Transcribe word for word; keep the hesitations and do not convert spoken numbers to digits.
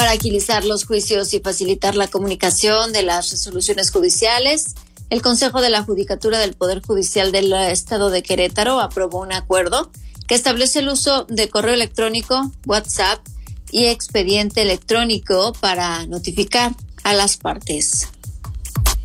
Para agilizar los juicios y facilitar la comunicación de las resoluciones judiciales, el Consejo de la Judicatura del Poder Judicial del Estado de Querétaro aprobó un acuerdo que establece el uso de correo electrónico, WhatsApp y expediente electrónico para notificar a las partes.